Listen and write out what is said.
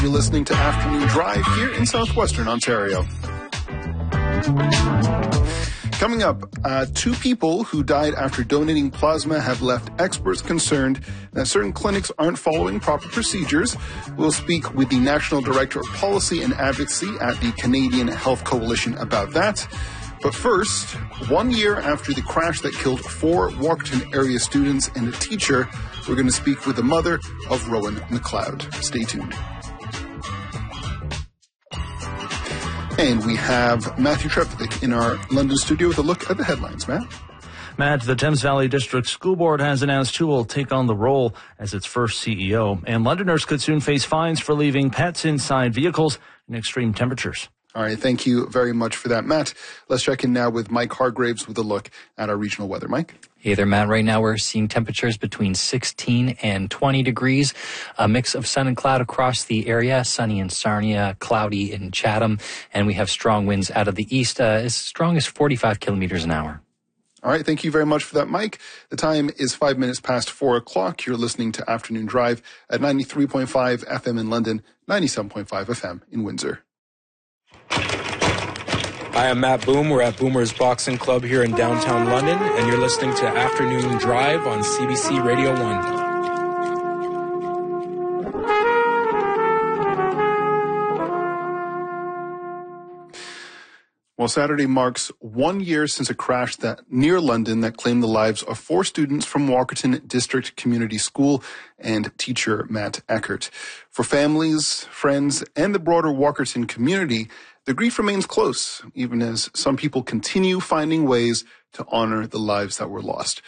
You're listening to Afternoon Drive here in southwestern Ontario. Coming up, two people who died after donating plasma have left experts concerned that certain clinics aren't following proper procedures. We'll speak with the National Director of Policy and Advocacy at the Canadian Health Coalition about that. But first, 1 year after the crash that killed 4 Walkerton area students and a teacher, we're going to speak with the mother of Rowan McLeod. Stay tuned. And we have Matthew Treptovic in our London studio with a look at the headlines. Matt, the Thames Valley District School Board has announced who will take on the role as its first CEO. And Londoners could soon face fines for leaving pets inside vehicles in extreme temperatures. All right, thank you very much for that, Matt. Let's check in now with Mike Hargraves with a look at our regional weather. Mike? Hey there, Matt. Right now we're seeing temperatures between 16 and 20 degrees, a mix of sun and cloud across the area, sunny in Sarnia, cloudy in Chatham, and we have strong winds out of the east, as strong as 45 kilometers an hour. All right, thank you very much for that, Mike. The time is 5 minutes past 4 o'clock. You're listening to Afternoon Drive at 93.5 FM in London, 97.5 FM in Windsor. Hi, I'm Matt Boom. We're at Boomer's Boxing Club here in downtown London, and you're listening to Afternoon Drive on CBC Radio 1. Well, Saturday marks 1 year since a crash near London that claimed the lives of 4 students from Walkerton District Community School and teacher Matt Eckert. For families, friends, and the broader Walkerton community, the grief remains close, even as some people continue finding ways to honor the lives that were lost.